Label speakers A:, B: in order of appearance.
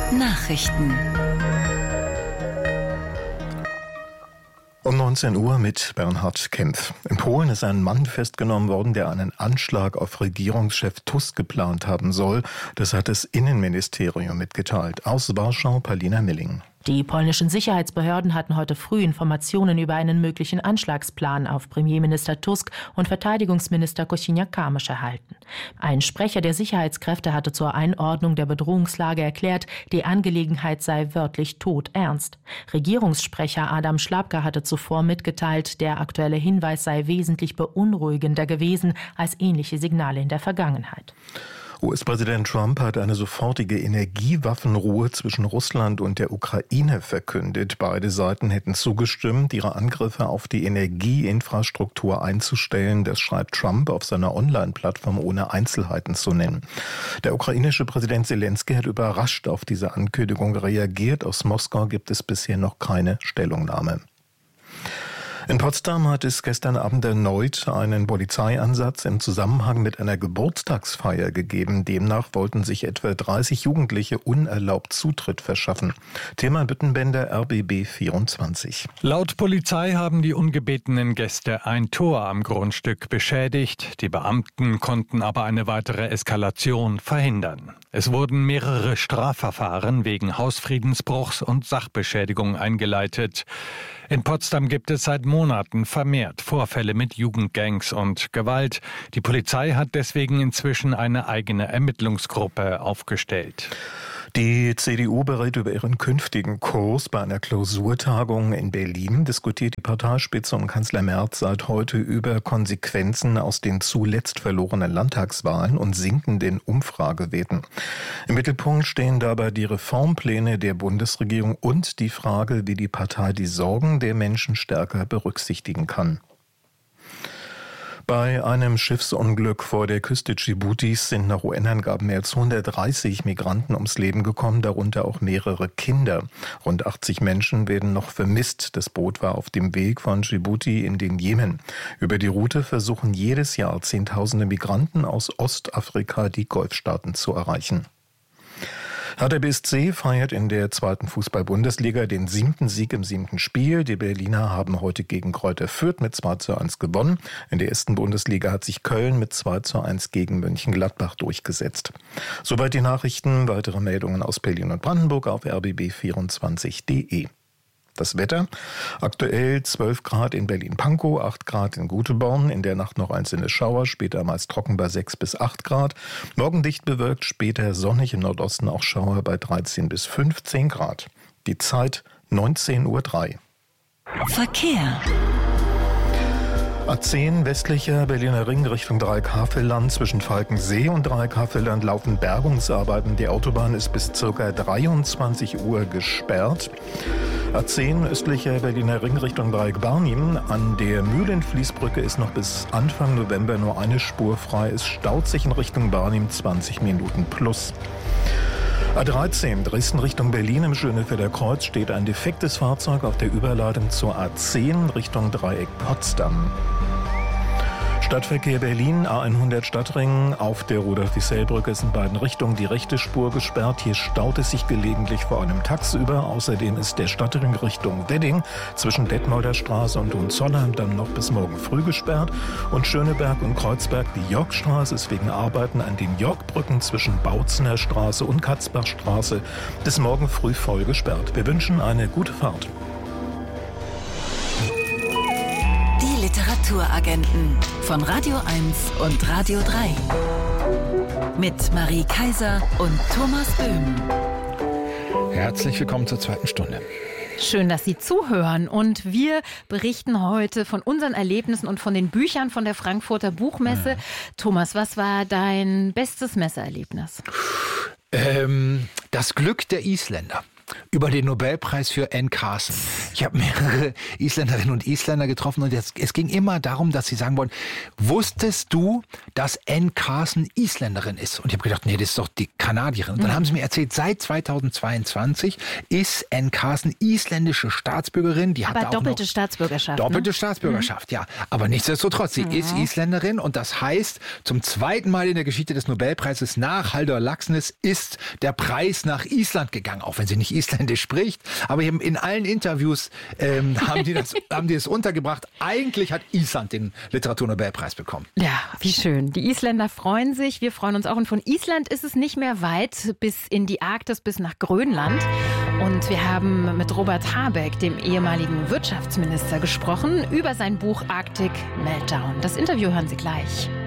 A: Nachrichten.
B: Um 19 Uhr mit Bernhard Kempf. In Polen ist ein Mann festgenommen worden, der einen Anschlag auf Regierungschef Tusk geplant haben soll. Das hat das Innenministerium mitgeteilt. Aus Warschau, Paulina Milling.
C: Die polnischen Sicherheitsbehörden hatten heute früh Informationen über einen möglichen Anschlagsplan auf Premierminister Tusk und Verteidigungsminister Kosiniak-Kamysz erhalten. Ein Sprecher der Sicherheitskräfte hatte zur Einordnung der Bedrohungslage erklärt, die Angelegenheit sei wörtlich todernst. Regierungssprecher Adam Szłapka hatte zuvor mitgeteilt, der aktuelle Hinweis sei wesentlich beunruhigender gewesen als ähnliche Signale in der Vergangenheit.
B: US-Präsident Trump hat eine sofortige Energiewaffenruhe zwischen Russland und der Ukraine verkündet. Beide Seiten hätten zugestimmt, ihre Angriffe auf die Energieinfrastruktur einzustellen. Das schreibt Trump auf seiner Online-Plattform, ohne Einzelheiten zu nennen. Der ukrainische Präsident Zelensky hat überrascht auf diese Ankündigung reagiert. Aus Moskau gibt es bisher noch keine Stellungnahme. In Potsdam hat es gestern Abend erneut einen Polizeieinsatz im Zusammenhang mit einer Geburtstagsfeier gegeben. Demnach wollten sich etwa 30 Jugendliche unerlaubt Zutritt verschaffen. Tilman Büttenbender, RBB 24.
D: Laut Polizei haben die ungebetenen Gäste ein Tor am Grundstück beschädigt. Die Beamten konnten aber eine weitere Eskalation verhindern. Es wurden mehrere Strafverfahren wegen Hausfriedensbruchs und Sachbeschädigung eingeleitet. In Potsdam gibt es seit Monaten vermehrt Vorfälle mit Jugendgangs und Gewalt. Die Polizei hat deswegen inzwischen eine eigene Ermittlungsgruppe aufgestellt.
B: Die CDU berät über ihren künftigen Kurs. Bei einer Klausurtagung in Berlin diskutiert die Parteispitze um Kanzler Merz seit heute über Konsequenzen aus den zuletzt verlorenen Landtagswahlen und sinkenden Umfragewerten. Im Mittelpunkt stehen dabei die Reformpläne der Bundesregierung und die Frage, wie die Partei die Sorgen der Menschen stärker berücksichtigen kann. Bei einem Schiffsunglück vor der Küste Dschibutis sind nach UN-Angaben mehr als 130 Migranten ums Leben gekommen, darunter auch mehrere Kinder. Rund 80 Menschen werden noch vermisst. Das Boot war auf dem Weg von Dschibuti in den Jemen. Über die Route versuchen jedes Jahr Zehntausende Migranten aus Ostafrika die Golfstaaten zu erreichen. Hertha BSC feiert in der 2. Fußball-Bundesliga den 7. Sieg im 7. Spiel. Die Berliner haben heute gegen Greuther Fürth mit 2:1 gewonnen. In der 1. Bundesliga hat sich Köln mit 2:1 gegen Mönchengladbach durchgesetzt. Soweit die Nachrichten. Weitere Meldungen aus Berlin und Brandenburg auf rbb24.de. Das Wetter: aktuell 12 Grad in Berlin-Pankow, 8 Grad in Güteborn, in der Nacht noch einzelne Schauer, später meist trocken bei 6 bis 8 Grad. Morgen dicht bewölkt, später sonnig, im Nordosten auch Schauer bei 13 bis 15 Grad. Die Zeit 19:03 Uhr.
A: Verkehr.
B: A10 westlicher Berliner Ring Richtung Dreieckhavelland. Zwischen Falkensee und Dreieckhavelland laufen Bergungsarbeiten. Die Autobahn ist bis ca. 23 Uhr gesperrt. A10 östlicher Berliner Ring Richtung Dreieck-Barnim. An der Mühlenfließbrücke ist noch bis Anfang November nur eine Spur frei. Es staut sich in Richtung Barnim 20 Minuten plus. A13 Dresden Richtung Berlin im Schönefelder Kreuz steht ein defektes Fahrzeug auf der Überleitung zur A10 Richtung Dreieck Potsdam. Stadtverkehr Berlin, A100 Stadtring. Auf der Rudolf-Wissell-Brücke ist in beiden Richtungen die rechte Spur gesperrt. Hier staut es sich gelegentlich, vor allem tagsüber. Außerdem ist der Stadtring Richtung Wedding zwischen Detmolder Straße und Hohenzollern dann noch bis morgen früh gesperrt. Und Schöneberg und Kreuzberg, die Yorkstraße ist wegen Arbeiten an den Yorkbrücken zwischen Bautzener Straße und Katzbachstraße bis morgen früh voll gesperrt. Wir wünschen eine gute Fahrt.
A: Literaturagenten von Radio 1 und Radio 3 mit Marie Kaiser und Thomas Böhm.
E: Herzlich willkommen zur 2. Stunde.
F: Schön, dass Sie zuhören, und wir berichten heute von unseren Erlebnissen und von den Büchern von der Frankfurter Buchmesse. Thomas, was war dein bestes Messeerlebnis?
E: Das Glück der Isländer. über den Nobelpreis für Anne Carson. Ich habe mehrere Isländerinnen und Isländer getroffen und es ging immer darum, dass sie sagen wollen, wusstest du, dass Anne Carson Isländerin ist? Und ich habe gedacht, nee, das ist doch die Kanadierin. Und dann haben sie mir erzählt, seit 2022 ist Anne Carson isländische Staatsbürgerin. Die
F: aber
E: hat
F: doppelte Staatsbürgerschaft.
E: Doppelte Staatsbürgerschaft, ja. Aber nichtsdestotrotz, sie ist Isländerin und das heißt, zum zweiten Mal in der Geschichte des Nobelpreises nach Halldór Laxness ist der Preis nach Island gegangen, auch wenn sie nicht isländisch spricht. Aber in allen Interviews haben die das untergebracht. Eigentlich hat Island den Literaturnobelpreis bekommen.
F: Ja, wie schön. Die Isländer freuen sich, wir freuen uns auch. Und von Island ist es nicht mehr weit bis in die Arktis, bis nach Grönland. Und wir haben mit Robert Habeck, dem ehemaligen Wirtschaftsminister, gesprochen über sein Buch Arctic Meltdown. Das Interview hören Sie gleich.